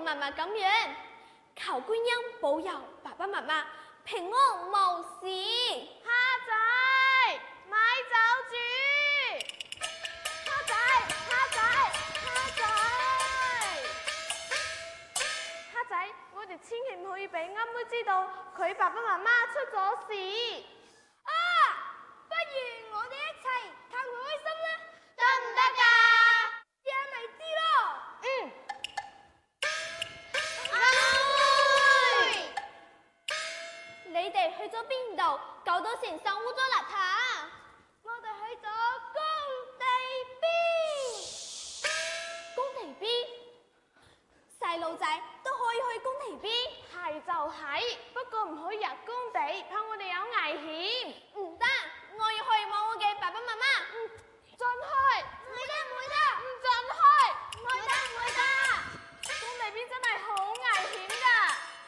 媽媽咁樣，求觀音保佑爸爸媽媽平安無事。 蝦仔，咪走住！蝦仔，蝦仔，蝦仔，蝦仔，我哋千祈唔可以俾阿妹知道佢爸爸媽媽出咗事。 啊，不如我哋一齊氹佢開心啦， 得唔得㗎？ 試下咪知咯。 嗯。 你哋去咗邊度？搞到成身污糟邋遢。 我哋去咗工地邊。 工地邊，細路仔都可以去工地邊。 係就係，不過唔可以入工地，怕我哋有危險。